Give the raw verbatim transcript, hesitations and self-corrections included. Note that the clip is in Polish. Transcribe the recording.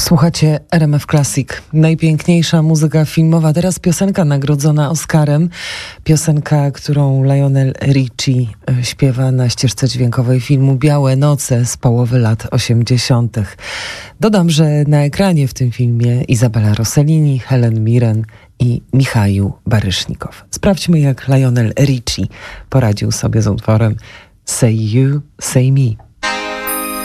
Słuchacie R M F Classic. Najpiękniejsza muzyka filmowa. Teraz piosenka nagrodzona Oscarem. Piosenka, którą Lionel Richie śpiewa na ścieżce dźwiękowej filmu Białe noce z połowy lat osiemdziesiątych. Dodam, że na ekranie w tym filmie Izabela Rossellini, Helen Mirren i Michał Barysznikow. Sprawdźmy, jak Lionel Richie poradził sobie z utworem Say You, Say Me.